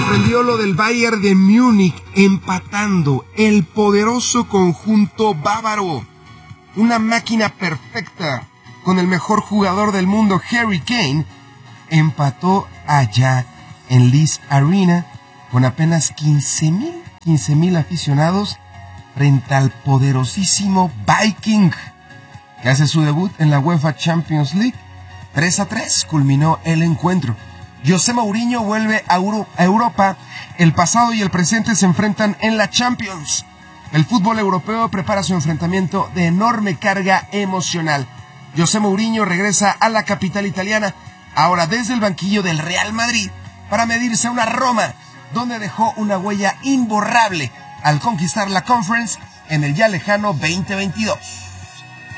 sorprendió lo del Bayern de Múnich empatando el poderoso conjunto bávaro. Una máquina perfecta con el mejor jugador del mundo, Harry Kane, empató allá en Linz Arena con apenas 15,000 aficionados frente al poderosísimo Viking, que hace su debut en la UEFA Champions League. 3-3 culminó el encuentro. José Mourinho vuelve a Europa. El pasado y el presente se enfrentan en la Champions. El fútbol europeo prepara su enfrentamiento de enorme carga emocional. José Mourinho regresa a la capital italiana, ahora desde el banquillo del Real Madrid, para medirse a una Roma, donde dejó una huella imborrable al conquistar la Conference en el ya lejano 2022.